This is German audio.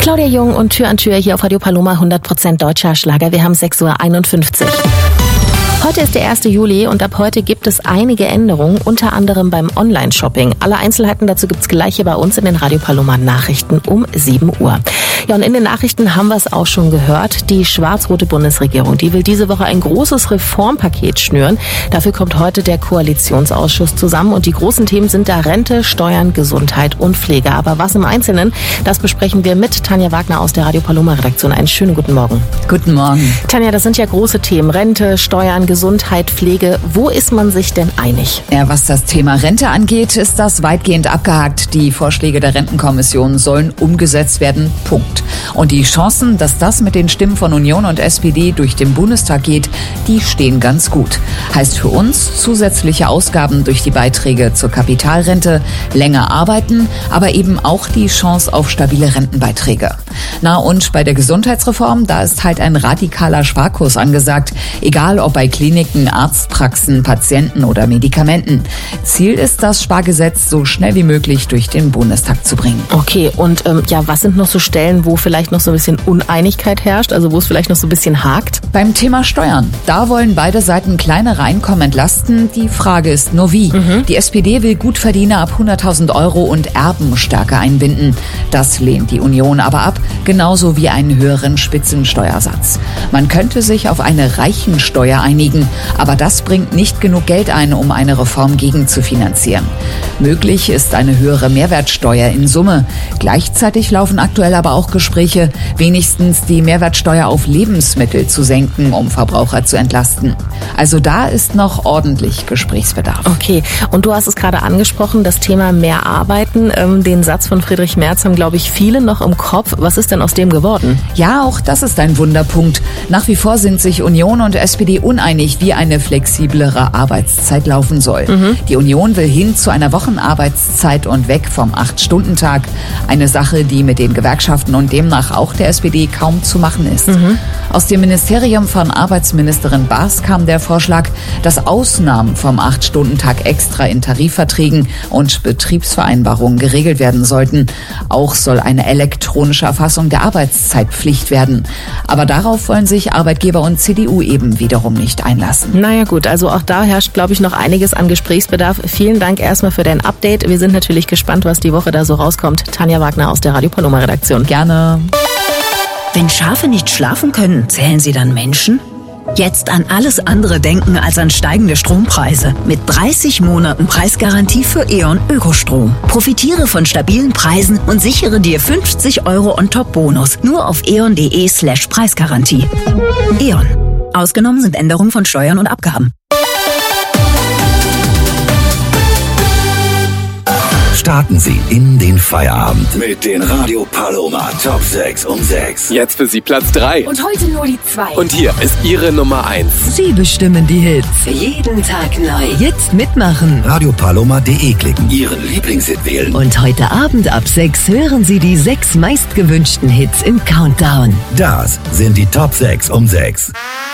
Claudia Jung und Tür an Tür hier auf Radio Paloma, 100% deutscher Schlager. Wir haben 6:51 Uhr. Heute ist der 1. Juli und ab heute gibt es einige Änderungen, unter anderem beim Online-Shopping. Alle Einzelheiten dazu gibt's gleich hier bei uns in den Radio Paloma Nachrichten um 7 Uhr. Ja, und in den Nachrichten haben wir es auch schon gehört. Die schwarz-rote Bundesregierung, die will diese Woche ein großes Reformpaket schnüren. Dafür kommt heute der Koalitionsausschuss zusammen und die großen Themen sind da Rente, Steuern, Gesundheit und Pflege. Aber was im Einzelnen, das besprechen wir mit Tanja Wagner aus der Radio Paloma Redaktion. Einen schönen guten Morgen. Guten Morgen. Tanja, das sind ja große Themen. Rente, Steuern, Gesundheit, Pflege. Wo ist man sich denn einig? Ja, was das Thema Rente angeht, ist das weitgehend abgehakt. Die Vorschläge der Rentenkommission sollen umgesetzt werden. Punkt. Und die Chancen, dass das mit den Stimmen von Union und SPD durch den Bundestag geht, die stehen ganz gut. Heißt für uns zusätzliche Ausgaben durch die Beiträge zur Kapitalrente, länger arbeiten, aber eben auch die Chance auf stabile Rentenbeiträge. Na und bei der Gesundheitsreform, da ist halt ein radikaler Sparkurs angesagt, egal ob bei Kliniken, Arztpraxen, Patienten oder Medikamenten. Ziel ist, das Spargesetz so schnell wie möglich durch den Bundestag zu bringen. Okay, und was sind noch so Stellen, wo vielleicht noch so ein bisschen Uneinigkeit herrscht, also wo es vielleicht noch so ein bisschen hakt? Beim Thema Steuern, da wollen beide Seiten kleinere Einkommen entlasten. Die Frage ist nur wie. Die SPD will Gutverdiener ab 100.000 Euro und Erben stärker einbinden. Das lehnt die Union aber ab, genauso wie einen höheren Spitzensteuersatz. Man könnte sich auf eine Reichensteuer einigen, aber das bringt nicht genug Geld ein, um eine Reform gegenzufinanzieren. Möglich ist eine höhere Mehrwertsteuer in Summe. Gleichzeitig laufen aktuell aber auch Gespräche, wenigstens die Mehrwertsteuer auf Lebensmittel zu senken, um Verbraucher zu entlasten. Also da ist noch ordentlich Gesprächsbedarf. Okay, und du hast es gerade angesprochen, das Thema mehr arbeiten. Den Satz von Friedrich Merz haben, glaube ich, viele noch im Kopf. Was ist denn aus dem geworden? Ja, auch das ist ein Wunderpunkt. Nach wie vor sind sich Union und SPD uneinig, wie eine flexiblere Arbeitszeit laufen soll. Die Union will hin zu einer Wochenarbeitszeit und weg vom 8-Stunden-Tag. Eine Sache, die mit den Gewerkschaften und demnach auch der SPD kaum zu machen ist. Aus dem Ministerium von Arbeitsministerin Baas kam der Vorschlag, dass Ausnahmen vom 8-Stunden-Tag extra in Tarifverträgen und Betriebsvereinbarungen geregelt werden sollten. Auch soll eine elektronische Erfassung der Arbeitszeit Pflicht werden. Aber darauf wollen sich Arbeitgeber und CDU eben wiederum nicht einlassen. Naja gut, also auch da herrscht, glaube ich, noch einiges an Gesprächsbedarf. Vielen Dank erstmal für dein Update. Wir sind natürlich gespannt, was die Woche da so rauskommt. Tanja Wagner aus der Radio Paloma Redaktion. Gerne. Wenn Schafe nicht schlafen können, zählen sie dann Menschen? Jetzt an alles andere denken als an steigende Strompreise. Mit 30 Monaten Preisgarantie für E.ON Ökostrom. Profitiere von stabilen Preisen und sichere dir 50 € on-top-Bonus. Nur auf eon.de/Preisgarantie. E.ON. Ausgenommen sind Änderungen von Steuern und Abgaben. Starten Sie in den Feierabend mit den Radio Paloma Top 6 um 6. Jetzt für Sie Platz 3. Und heute nur die 2. Und hier ist Ihre Nummer 1. Sie bestimmen die Hits. Jeden Tag neu. Jetzt mitmachen. radiopaloma.de klicken. Ihren Lieblingshit wählen. Und heute Abend ab 6 hören Sie die 6 meistgewünschten Hits im Countdown. Das sind die Top 6 um 6.